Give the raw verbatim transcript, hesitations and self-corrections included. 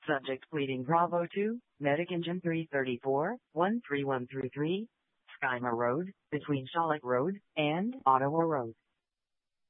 Subject pleading Bravo two, Medic Engine three thirty-four, one three one three three, Skyma Road, between Shollick Road and Ottawa Road.